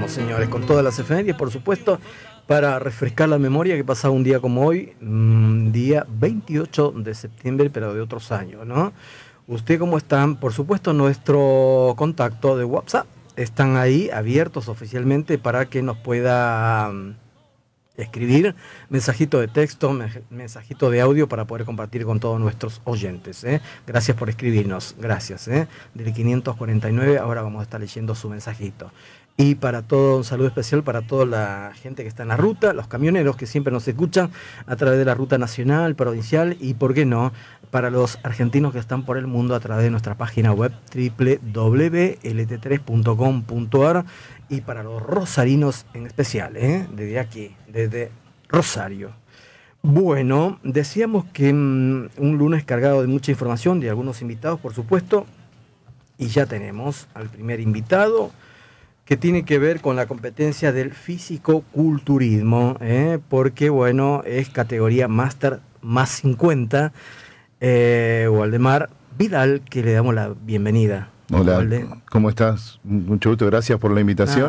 vamos, señores, con todas las efemérides, por supuesto, para refrescar la memoria que pasaba un día como hoy, día 28 de septiembre, pero de otros años, ¿no? ¿Usted cómo están? Por supuesto, nuestro contacto de WhatsApp están ahí abiertos oficialmente para que nos pueda escribir mensajito de texto, mensajito de audio para poder compartir con todos nuestros oyentes. Gracias por escribirnos, gracias. Del 549, ahora vamos a estar leyendo su mensajito. Y para todo, un saludo especial para toda la gente que está en la ruta, los camioneros que siempre nos escuchan a través de la ruta nacional, provincial y, ¿por qué no?, para los argentinos que están por el mundo a través de nuestra página web www.lt3.com.ar y para los rosarinos en especial, desde aquí, desde Rosario. Bueno, decíamos que un lunes cargado de mucha información, de algunos invitados, por supuesto, y ya tenemos al primer invitado, que tiene que ver con la competencia del físico-culturismo, porque, bueno, es categoría Máster más 50, Waldemar Vidal, que le damos la bienvenida. Hola, ¿cómo estás? Mucho gusto, gracias por la invitación.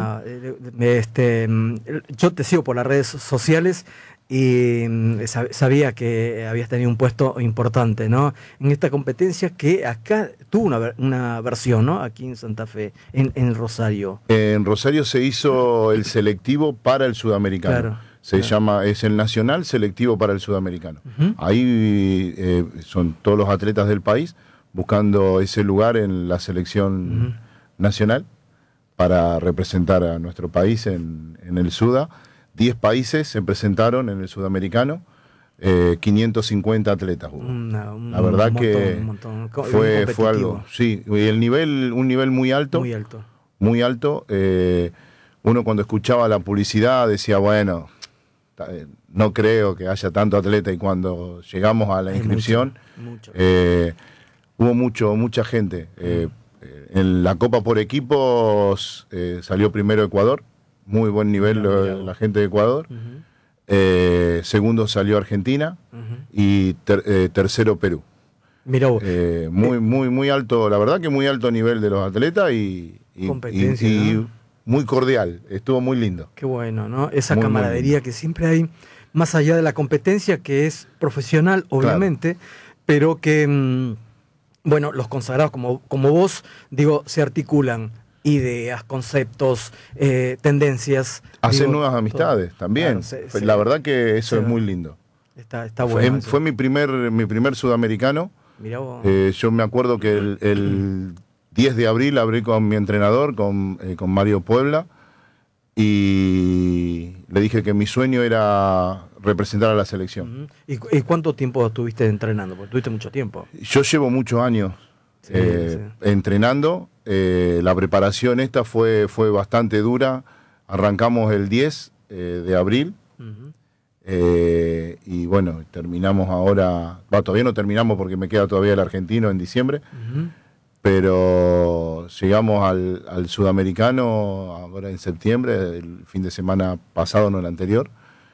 Yo te sigo por las redes sociales y sabía que habías tenido un puesto importante, ¿no?, en esta competencia que acá tuvo una versión, ¿no?, aquí en Santa Fe, en Rosario. En Rosario se hizo el selectivo para el sudamericano. Claro, llama, es el nacional selectivo para el sudamericano. Uh-huh. Ahí son todos los atletas del país buscando ese lugar en la selección nacional para representar a nuestro país en el Suda. 10 países se presentaron en el sudamericano, 550 atletas hubo. La verdad que fue algo, sí, y un nivel muy alto. Muy alto. Uno cuando escuchaba la publicidad decía, bueno, no creo que haya tanto atleta, y cuando llegamos a la inscripción, mucho. Hubo mucha gente. En la Copa por equipos salió primero Ecuador, muy buen nivel la gente de Ecuador. Segundo salió Argentina y tercero Perú. Mirá vos. Muy alto, la verdad que muy alto nivel de los atletas y ¿no? Muy cordial, estuvo muy lindo. Qué bueno, ¿no? Esa camaradería que siempre hay, más allá de la competencia, que es profesional, obviamente, claro, pero que, bueno, los consagrados como vos, digo, se articulan ideas, conceptos, tendencias. Hacen nuevas amistades también. Claro, la verdad que eso es muy lindo. Está bueno. Fue mi primer sudamericano. Mirá vos. Yo me acuerdo que el 10 de abril abrí con mi entrenador, con Mario Puebla, y le dije que mi sueño era representar a la selección. ¿Y cuánto tiempo estuviste entrenando? Porque tuviste mucho tiempo. Yo llevo muchos años entrenando. La preparación esta fue bastante dura. Arrancamos el 10 de abril. Y bueno, terminamos ahora. Todavía no terminamos porque me queda todavía el argentino en diciembre. Pero llegamos al sudamericano ahora en septiembre, el fin de semana pasado, no el anterior,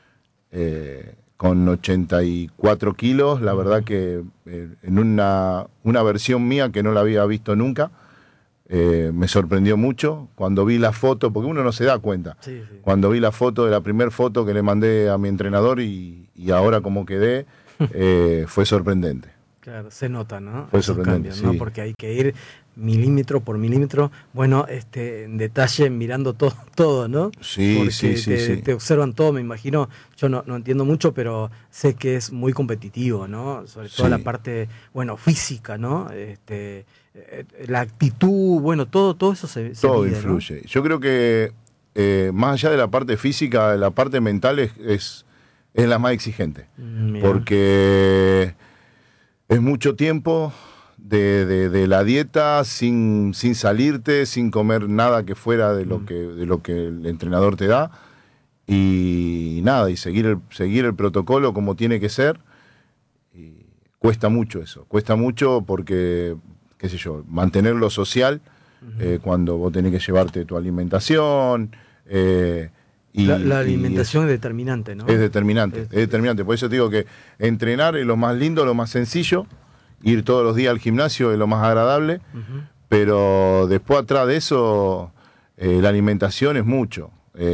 con 84 kilos. La verdad que en una versión mía que no la había visto nunca, me sorprendió mucho cuando vi la foto, porque uno no se da cuenta. Sí. Cuando vi la foto, de la primera foto que le mandé a mi entrenador y ahora como quedé, fue sorprendente. Claro, se nota, ¿no? Fue sorprendente, cambios, ¿no? Porque hay que ir milímetro por milímetro, bueno, en detalle, mirando todo, ¿no? Sí, porque sí. Te observan todo, me imagino. Yo no entiendo mucho, pero sé que es muy competitivo, ¿no? Sobre todo la parte, bueno, física, ¿no? La actitud, bueno, todo eso se todo mide, influye, ¿no? Yo creo que más allá de la parte física, la parte mental es la más exigente. Porque es mucho tiempo de la dieta sin salirte, sin comer nada que fuera de lo que el entrenador te da, y nada, y seguir el protocolo como tiene que ser. Y cuesta mucho eso, porque, qué sé yo, mantenerlo social, cuando vos tenés que llevarte tu alimentación. La alimentación es determinante, ¿no? Es determinante. Por eso te digo que entrenar es lo más lindo, lo más sencillo. Ir todos los días al gimnasio es lo más agradable. Pero después, atrás de eso, la alimentación es mucho.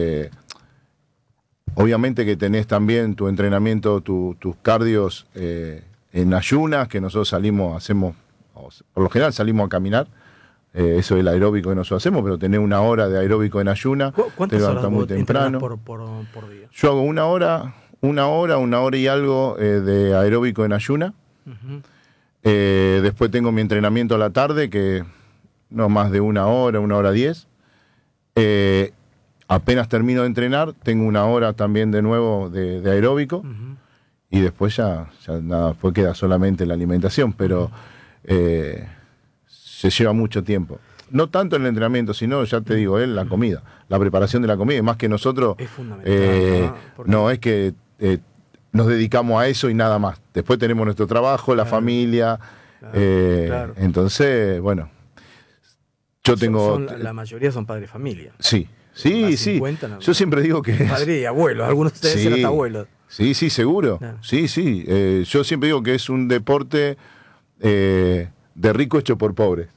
Obviamente que tenés también tu entrenamiento, tus cardios en ayunas, que nosotros hacemos, por lo general salimos a caminar. Eso es el aeróbico que nosotros hacemos, pero tenés 1 hora de aeróbico en ayuna. ¿Cuántas horas muy temprano. por día? Yo hago 1 hora, 1 hora y algo de aeróbico en ayuna. Uh-huh. Después tengo mi entrenamiento a la tarde, que no más de 1 hora 10. Apenas termino de entrenar, tengo 1 hora también de nuevo de aeróbico. Uh-huh. Y después ya nada, después queda solamente la alimentación, pero se lleva mucho tiempo. No tanto en el entrenamiento, sino, ya te digo, la comida, la preparación de la comida. Más que nosotros, es fundamental, no es que nos dedicamos a eso y nada más. Después tenemos nuestro trabajo, la familia. Claro. Entonces, bueno, yo tengo... la mayoría son padres de familia. Sí. Yo siempre digo que... Padre y abuelo, algunos de ustedes eran hasta abuelos. Sí, seguro. Claro. Sí. Yo siempre digo que es un deporte de rico hecho por pobres.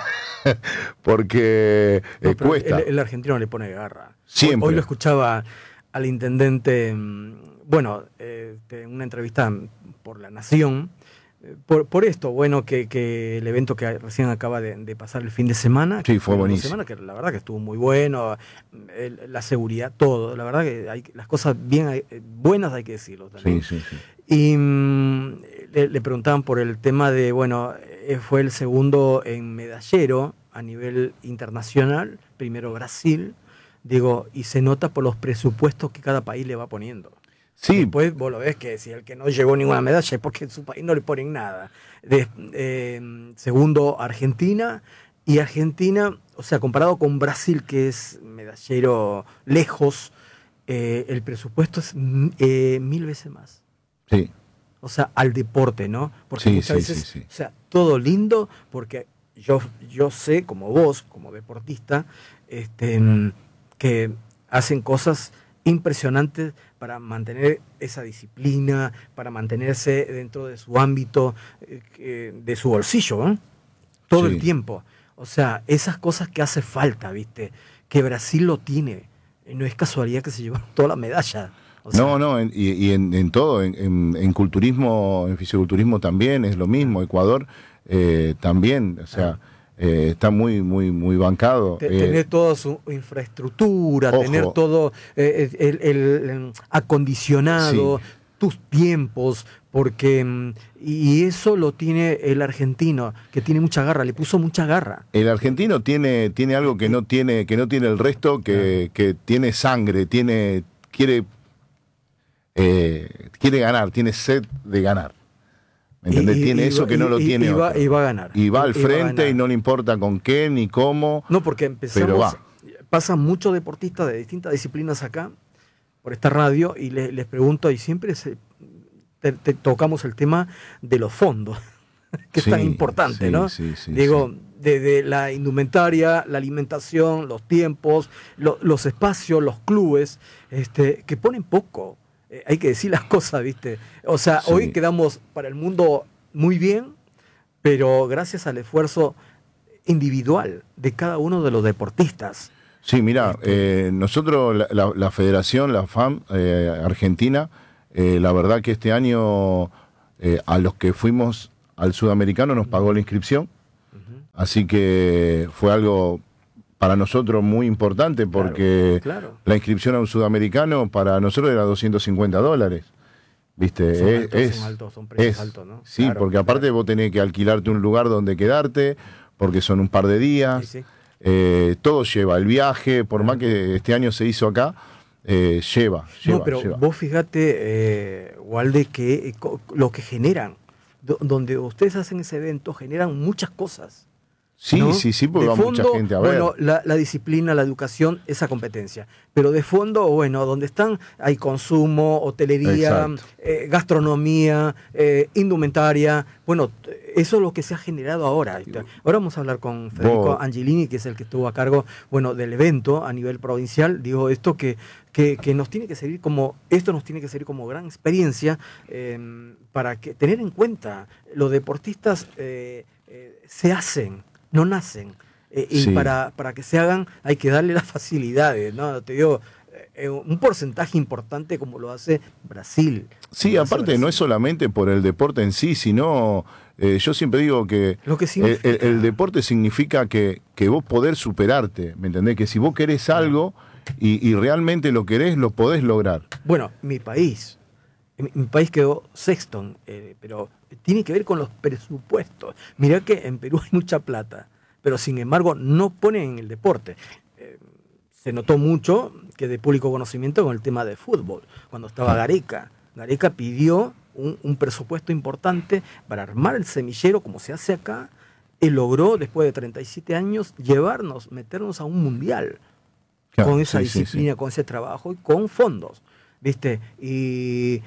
Porque cuesta. El argentino le pone garra. Siempre. Hoy lo escuchaba al intendente, en una entrevista por La Nación, por esto, que el evento que recién acaba de pasar el fin de semana. Sí, fue buenísimo. Que la verdad que estuvo muy bueno, la seguridad, todo. La verdad que las cosas bien buenas hay que decirlo también. Sí. Y le preguntaban por el tema de, fue el segundo en medallero a nivel internacional, primero Brasil, y se nota por los presupuestos que cada país le va poniendo. Sí. Después vos lo ves que si el que no llegó ninguna medalla es porque en su país no le ponen nada. Segundo, Argentina. Y Argentina, comparado con Brasil, que es medallero lejos, el presupuesto es 1000 veces más. Sí. Al deporte, ¿no? Porque muchas veces, sí. Todo lindo, porque yo sé, como vos, como deportista, que hacen cosas impresionantes para mantener esa disciplina, para mantenerse dentro de su ámbito, de su bolsillo, todo el tiempo. Esas cosas que hace falta, ¿viste? Que Brasil lo tiene. No es casualidad que se llevaron toda la medalla. Y en todo, en culturismo, en fisiculturismo también es lo mismo. Ecuador también, está muy bancado. Tener toda su infraestructura, ojo, tener todo el acondicionado, tus tiempos, porque y eso lo tiene el argentino, que tiene mucha garra, le puso mucha garra. El argentino tiene algo que no tiene el resto, que tiene sangre, quiere ganar, tiene sed de ganar. ¿Me entendés? Tiene eso que no lo tiene otro. Y va a ganar. Y va al frente y no le importa con qué ni cómo. No, porque pasan muchos deportistas de distintas disciplinas acá, por esta radio, y les pregunto, y siempre te tocamos el tema de los fondos, que es tan importante, ¿no? Desde la indumentaria, la alimentación, los tiempos, los espacios, los clubes, que ponen poco. Hay que decir las cosas, ¿viste? Hoy quedamos para el mundo muy bien, pero gracias al esfuerzo individual de cada uno de los deportistas. Sí, mira, nosotros, la federación, la FAM Argentina, la verdad que este año a los que fuimos al sudamericano nos pagó la inscripción, así que fue algo para nosotros muy importante, porque la inscripción a un sudamericano para nosotros era $250, ¿viste? Son precios altos, ¿no? Sí, porque aparte vos tenés que alquilarte un lugar donde quedarte, porque son un par de días. Sí. Todo lleva, el viaje, por más que este año se hizo acá, lleva. Vos fíjate, Walde, que lo que generan, donde ustedes hacen ese evento, generan muchas cosas. Sí, ¿no? porque va mucha gente a ver. La disciplina, la educación, esa competencia. Pero de fondo, donde están, hay consumo, hotelería, gastronomía, indumentaria. Eso es lo que se ha generado ahora. Ahora vamos a hablar con Federico Angelini, que es el que estuvo a cargo, del evento a nivel provincial. Digo, esto que nos tiene que servir como gran experiencia, para tener en cuenta, los deportistas se hacen, no nacen. Y Sí. para que se hagan hay que darle las facilidades, ¿no? Te digo, un porcentaje importante como lo hace Brasil. Sí, Como lo hace aparte no Brasil. es solamente por el deporte en sí, sino yo siempre digo que Lo que significa. el deporte significa que vos podés superarte, ¿me entendés? Que si vos querés algo y realmente lo querés, lo podés lograr. Bueno, mi país quedó sexto, pero tiene que ver con los presupuestos. Mirá que en Perú hay mucha plata, pero sin embargo no ponen en el deporte. Se notó mucho que de público conocimiento con el tema de fútbol, cuando estaba Gareca. Gareca pidió un presupuesto importante para armar el semillero como se hace acá, y logró después de 37 años meternos a un mundial. Claro, Con esa sí, sí, disciplina, sí. con ese trabajo y con fondos, ¿viste? Y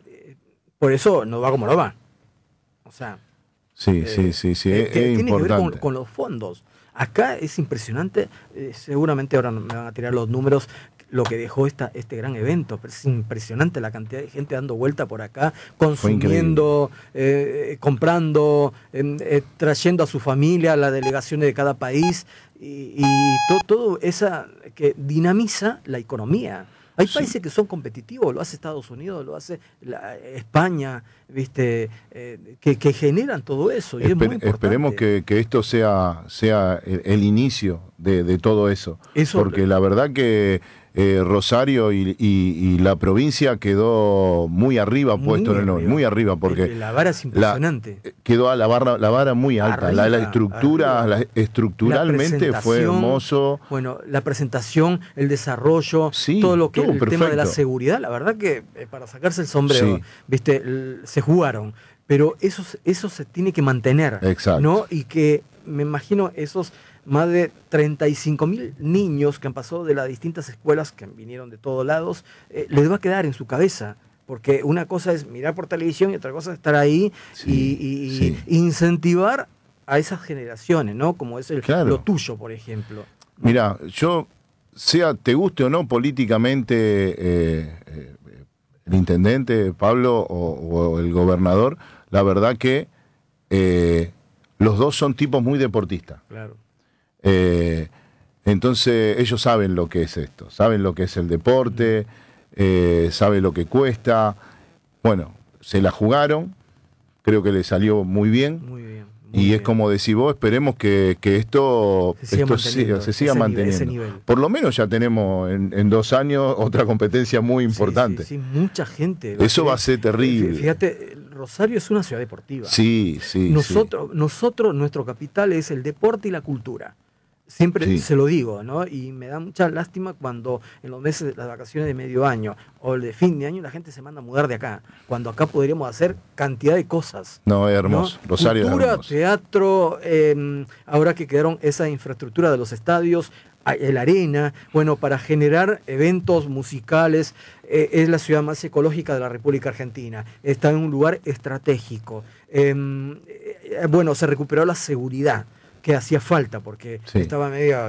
por eso no va como no va. O sea, Sí, sí, sí, sí, es tiene que ver importante. con los fondos. Acá es impresionante, seguramente ahora me van a tirar los números, lo que dejó este gran evento, pero es impresionante la cantidad de gente dando vuelta por acá, consumiendo, comprando, trayendo a su familia, a las delegaciones de cada país, y todo esa que dinamiza la economía. Hay Sí. países que son competitivos, lo hace Estados Unidos, lo hace España, ¿viste? Que generan todo eso. Y es muy importante. Esperemos que esto sea el inicio de todo eso. Porque la verdad que Rosario y la provincia quedó muy arriba puesto en el nombre, muy arriba, porque la vara es impresionante. Quedó a la vara muy alta. Arriba, la estructura, estructuralmente fue hermoso. Bueno, la presentación, el desarrollo, Sí, todo lo que el perfecto. tema de la seguridad, la verdad que para sacarse el sombrero, Sí. ¿viste? Se jugaron. Pero eso se tiene que mantener. Exacto. ¿No? Y que me imagino esos más de 35.000 niños que han pasado de las distintas escuelas, que vinieron de todos lados, les va a quedar en su cabeza. Porque una cosa es mirar por televisión y otra cosa es estar ahí y incentivar a esas generaciones, ¿no? Como es lo tuyo, por ejemplo. Mira, yo, te guste o no políticamente el intendente, Pablo, o el gobernador, la verdad que los dos son tipos muy deportistas. Claro. Entonces ellos saben lo que es esto, saben lo que es el deporte, saben lo que cuesta. Bueno, se la jugaron, creo que le salió muy bien. Muy bien. Y es como decís vos, esperemos que esto se siga manteniendo. Ese nivel. Por lo menos ya tenemos en 2 años otra competencia muy importante. Sí, mucha gente. Eso va a ser terrible. Fíjate, Rosario es una ciudad deportiva. Sí. Nosotros, nuestro capital es el deporte y la cultura. Siempre se lo digo, ¿no? Y me da mucha lástima cuando en los meses de las vacaciones de medio año o el de fin de año la gente se manda a mudar de acá, cuando acá podríamos hacer cantidad de cosas. No, es hermoso. ¿No? Rosario cultura, es hermoso. Teatro, ahora que quedaron esa infraestructura de los estadios, el arena, bueno, para generar eventos musicales, es la ciudad más ecológica de la República Argentina, está en un lugar estratégico. Bueno, se recuperó la seguridad que hacía falta, porque estaba medio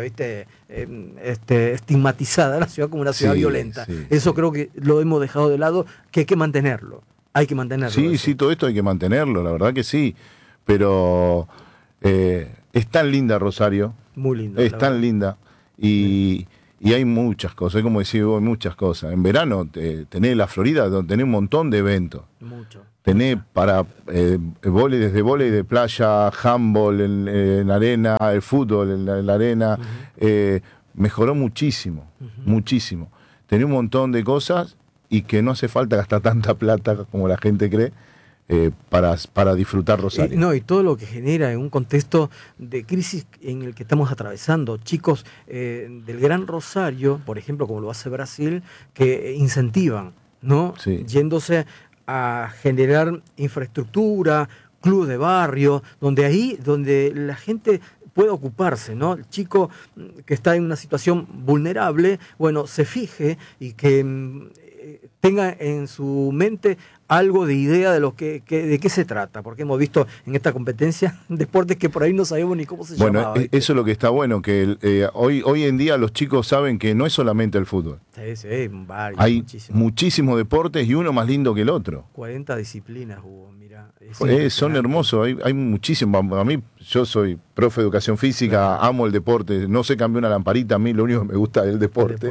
estigmatizada la ciudad como una ciudad violenta. Eso creo que lo hemos dejado de lado, que hay que mantenerlo. Hay que mantenerlo. Sí, todo esto hay que mantenerlo, la verdad que sí. Pero es tan linda Rosario. Muy linda. Es tan linda. Y hay muchas cosas, es como decís vos, hay muchas cosas. En verano tenés la Florida, donde tenés un montón de eventos. Mucho. Tenés para desde vóley de playa, handball en arena, el fútbol en la arena. Mejoró muchísimo, muchísimo. Tenés un montón de cosas y que no hace falta gastar tanta plata como la gente cree para disfrutar Rosario. Y todo lo que genera en un contexto de crisis en el que estamos atravesando. Chicos del Gran Rosario, por ejemplo, como lo hace Brasil, que incentivan, ¿no? Yéndose a generar infraestructura, club de barrio, donde la gente puede ocuparse, ¿no? El chico que está en una situación vulnerable, bueno, se fije y que tenga en su mente algo de idea de de qué se trata, porque hemos visto en esta competencia deportes que por ahí no sabemos ni cómo se llamaba. Bueno, eso es lo que está bueno, que hoy en día los chicos saben que no es solamente el fútbol. Varios, hay muchísimos deportes y uno más lindo que el otro. 40 disciplinas hubo, mirá. Mira, son hermosos, hay muchísimos. A mí, yo soy profe de educación física, claro. Amo el deporte, no sé cambiar una lamparita, a mí lo único que me gusta es el deporte.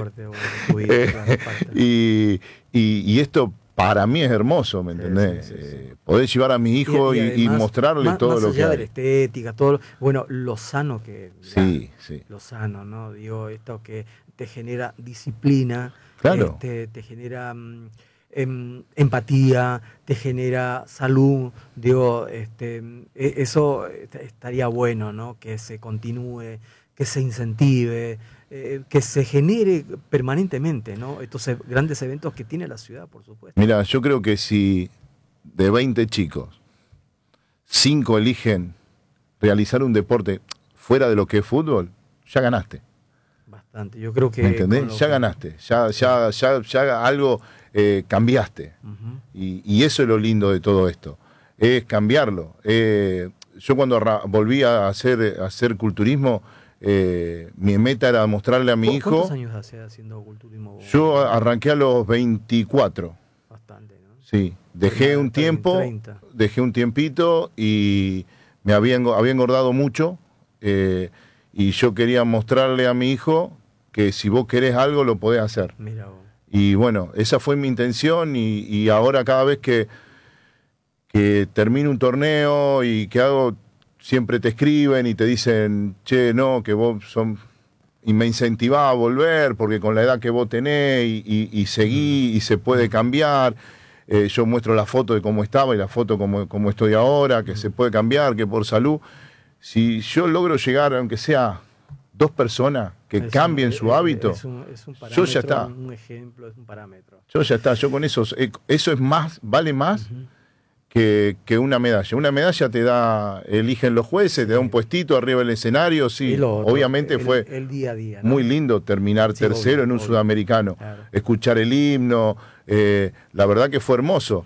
Y esto para mí es hermoso, ¿me entendés? Sí. Poder llevar a mi hijo y además, mostrarle todo lo que hay. Más allá de la estética, todo, bueno, lo sano que... Sí. Lo sano, ¿no? Digo, esto que te genera disciplina, claro. Te genera... empatía, te genera salud, digo, eso estaría bueno, ¿no? Que se continúe, que se incentive, que se genere permanentemente, ¿no? Estos grandes eventos que tiene la ciudad, por supuesto. Mira, yo creo que si de 20 chicos, 5 eligen realizar un deporte fuera de lo que es fútbol, ya ganaste. Bastante, yo creo que... ¿Me entendés? Ya ganaste, ya algo... cambiaste. Y eso es lo lindo de todo esto, es cambiarlo. Yo cuando volví a hacer culturismo, mi meta era mostrarle a mi hijo... ¿Cuántos años hace haciendo culturismo? Yo arranqué a los 24. Bastante, ¿no? Sí, dejé un tiempito y me había engordado mucho, y yo quería mostrarle a mi hijo que si vos querés algo lo podés hacer. Mira vos. Y bueno, esa fue mi intención y ahora cada vez que termino un torneo y que hago, siempre te escriben y te dicen, che, no, que vos son... Y me incentivaba a volver porque con la edad que vos tenés y seguí y se puede cambiar. Yo muestro la foto de cómo estaba y la foto como estoy ahora, que se puede cambiar, que por salud. Si yo logro llegar, aunque sea 2 personas que cambien su hábito, es un parámetro, yo ya está. Un ejemplo, es un parámetro. Yo ya está, yo con eso es más, vale más que una medalla. Una medalla te da, eligen los jueces, te da un puestito arriba del escenario, sí. Obviamente fue el día a día, ¿no? Muy lindo terminar tercero en un sudamericano, claro. Escuchar el himno, la verdad que fue hermoso.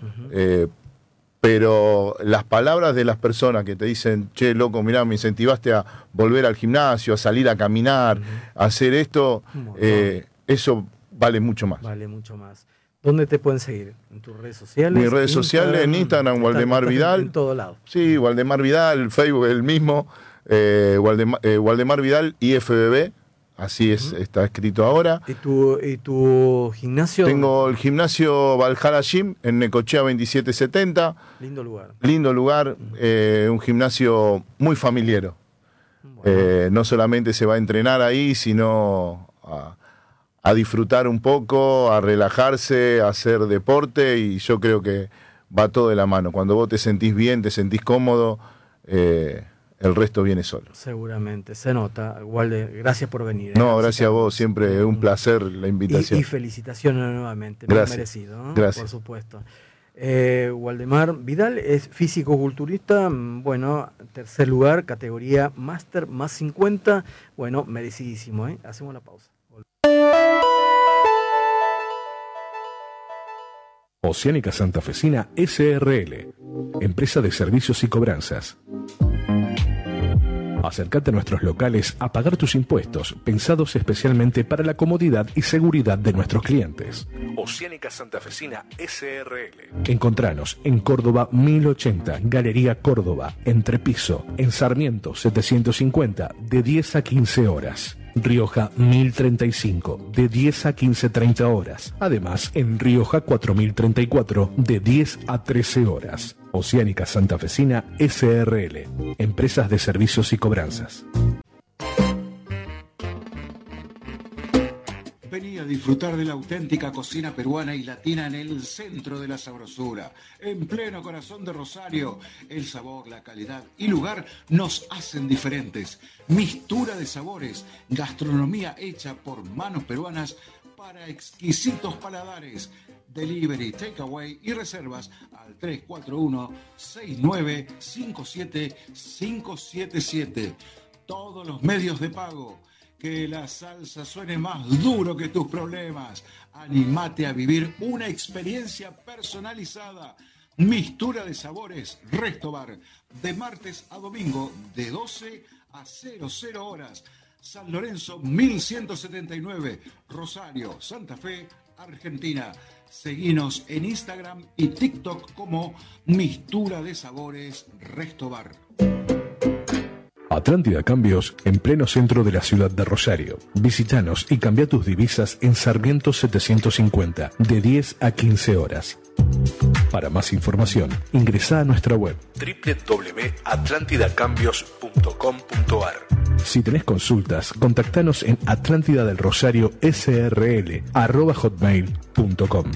Pero las palabras de las personas que te dicen, che, loco, mirá, me incentivaste a volver al gimnasio, a salir a caminar, a hacer esto, eso vale mucho más. Vale mucho más. ¿Dónde te pueden seguir? ¿En tus redes sociales? Mis redes sociales, en Instagram, Waldemar Vidal. En todo lado. Sí, Waldemar Vidal, Facebook el mismo, Waldemar Vidal IFBB. Así está escrito ahora. ¿Y tu gimnasio? Tengo el gimnasio Valhalla Gym en Necochea 2770. Lindo lugar. Lindo lugar, un gimnasio muy familiero. Bueno. No solamente se va a entrenar ahí, sino a disfrutar un poco, a relajarse, a hacer deporte, y yo creo que va todo de la mano. Cuando vos te sentís bien, te sentís cómodo, el resto viene solo. Seguramente, se nota. Walde, gracias por venir. No, gracias a vos, siempre es un placer la invitación. Y felicitaciones nuevamente, gracias. Muy merecido, ¿no? Gracias. Por supuesto. Waldemar Vidal es físico-culturista, bueno, tercer lugar, categoría Máster más 50, bueno, merecidísimo, ¿eh? Hacemos la pausa. Oceánica Santafesina SRL, empresa de servicios y cobranzas. Acércate a nuestros locales a pagar tus impuestos, pensados especialmente para la comodidad y seguridad de nuestros clientes. Oceánica Santafesina SRL. Encontranos en Córdoba 1080, Galería Córdoba, Entrepiso, en Sarmiento 750, de 10 a 15 horas. Rioja 1035, de 10 a 15:30 horas. Además, en Rioja 4034, de 10 a 13 horas. Oceánica Santafesina SRL, empresas de servicios y cobranzas. Vení a disfrutar de la auténtica cocina peruana y latina en el centro de la sabrosura, en pleno corazón de Rosario. El sabor, la calidad y lugar nos hacen diferentes. Mistura de sabores, gastronomía hecha por manos peruanas para exquisitos paladares. Delivery, takeaway y reservas al 341-6957-577. Todos los medios de pago. Que la salsa suene más duro que tus problemas. Anímate a vivir una experiencia personalizada. Mistura de sabores, Restobar, de martes a domingo, de 12 a 00 horas. San Lorenzo 1179, Rosario, Santa Fe, Argentina. Seguinos en Instagram y TikTok como Mistura de Sabores Restobar. Atlántida Cambios, en pleno centro de la ciudad de Rosario. Visítanos y cambia tus divisas en Sarmiento 750, de 10 a 15 horas. Para más información, ingresa a nuestra web www.atlantidacambios.com.ar. Si tenés consultas, contactanos en atlantidadelrosario@hotmail.com.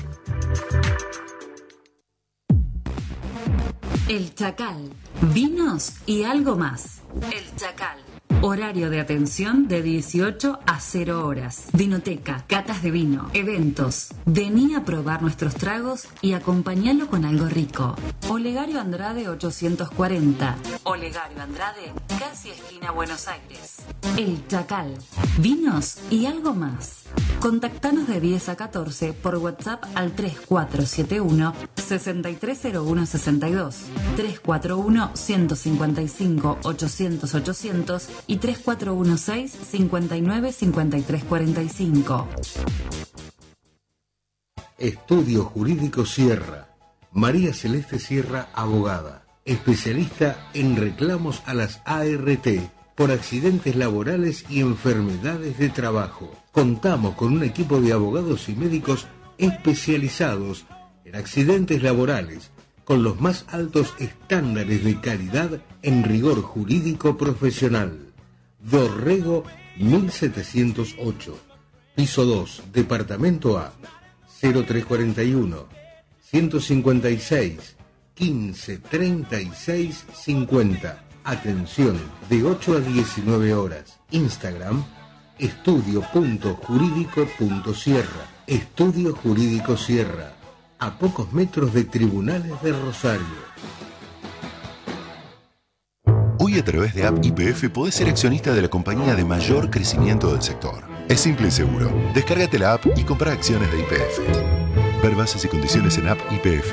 El Chacal, vinos y algo más. El Chacal. Horario de atención de 18 a 0 horas. Vinoteca, catas de vino, eventos. Vení a probar nuestros tragos y acompañalo con algo rico. Olegario Andrade 840. Olegario Andrade, casi esquina Buenos Aires. El Chacal. Vinos y algo más. Contactanos de 10 a 14 por WhatsApp al 3471 630162, 341 155 800 800 y 3416 59 53 45. Estudio Jurídico Sierra. María Celeste Sierra, abogada, especialista en reclamos a las ART por accidentes laborales y enfermedades de trabajo. Contamos con un equipo de abogados y médicos especializados en accidentes laborales, con los más altos estándares de calidad en rigor jurídico profesional. Dorrego 1708, piso 2, departamento A, 0341 156 15 36 50. Atención de 8 a 19 horas. Instagram estudio.jurídico.sierra. Estudio Jurídico Sierra, a pocos metros de Tribunales de Rosario. Hoy a través de App YPF podés ser accionista de la compañía de mayor crecimiento del sector. Es simple y seguro. Descárgate la app y compra acciones de YPF. Ver bases y condiciones en App YPF.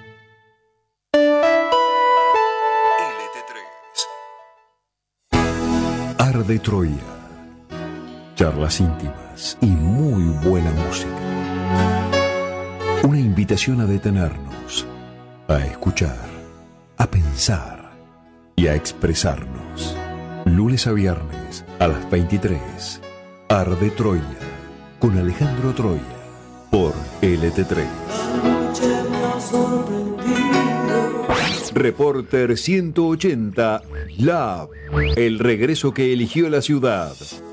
Arde Troya. Charlas íntimas y muy buena música. Una invitación a detenernos, a escuchar, a pensar y a expresarnos. Lunes a viernes a las 23. Arde Troya con Alejandro Troya por LT3. Reporter 180 Lab. El regreso que eligió la ciudad.